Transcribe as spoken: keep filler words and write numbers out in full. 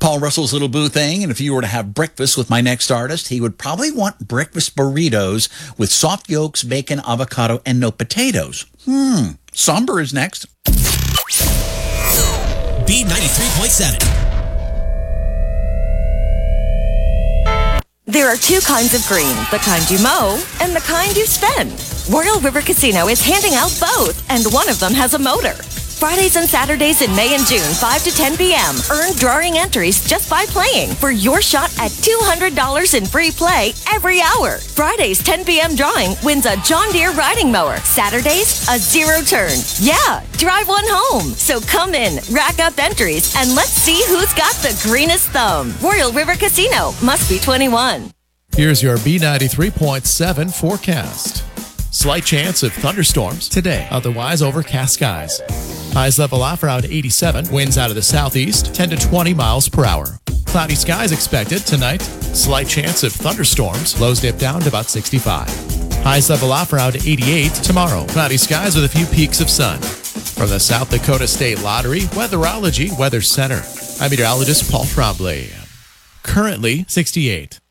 Paul Russell's Little Boo Thing, and if you were to have breakfast with my next artist, he would probably want breakfast burritos with soft yolks, bacon, avocado, and no potatoes. Hmm. Somber is next. B ninety-three point seven. There are two kinds of green, the kind you mow and the kind you spend. Royal River Casino is handing out both, and one of them has a motor. Fridays and Saturdays in May and June, five to ten p.m. Earn drawing entries just by playing for your shot at two hundred dollars in free play every hour. Fridays, ten p.m. drawing wins a John Deere riding mower. Saturdays, a zero turn. Yeah, drive one home. So come in, rack up entries, and let's see who's got the greenest thumb. Royal River Casino. Must be twenty-one. Here's your B ninety-three point seven forecast. Slight chance of thunderstorms today, otherwise overcast skies. Highs level off around eighty-seven. Winds out of the southeast, ten to twenty miles per hour. Cloudy skies expected tonight. Slight chance of thunderstorms. Lows dip down to about sixty-five. Highs level off around eighty-eight tomorrow. Cloudy skies with a few peaks of sun. From the South Dakota State Lottery Weatherology Weather Center, I'm meteorologist Paul Trombley. Currently sixty-eight.